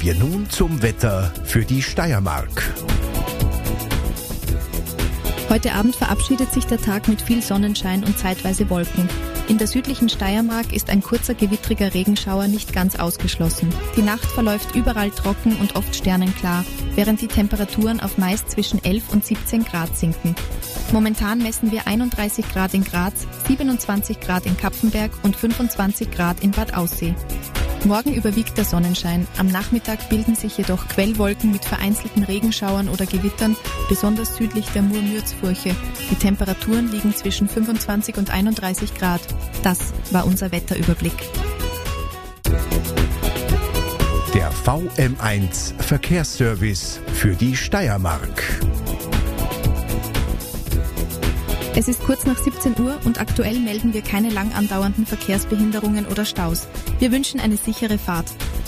wir nun zum Wetter für die Steiermark. Heute Abend verabschiedet sich der Tag mit viel Sonnenschein und zeitweise Wolken. In der südlichen Steiermark ist ein kurzer gewittriger Regenschauer nicht ganz ausgeschlossen. Die Nacht verläuft überall trocken und oft sternenklar, während die Temperaturen auf meist zwischen 11 und 17 Grad sinken. Momentan messen wir 31 Grad in Graz, 27 Grad in Kapfenberg und 25 Grad in Bad Aussee. Morgen überwiegt der Sonnenschein. Am Nachmittag bilden sich jedoch Quellwolken mit vereinzelten Regenschauern oder Gewittern, besonders südlich der Mur-Mürzfurche. Die Temperaturen liegen zwischen 25 und 31 Grad. Das war unser Wetterüberblick. Der VM1 Verkehrsservice für die Steiermark. Es ist kurz nach 17 Uhr und aktuell melden wir keine lang andauernden Verkehrsbehinderungen oder Staus. Wir wünschen eine sichere Fahrt.